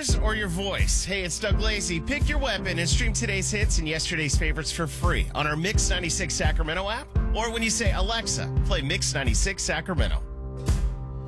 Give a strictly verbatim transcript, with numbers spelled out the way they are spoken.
ears or your voice? Hey, it's Doug Lacey. Pick your weapon and stream today's hits and yesterday's favorites for free on our Mix ninety-six Sacramento app. Or when you say, Alexa, play Mix ninety-six Sacramento.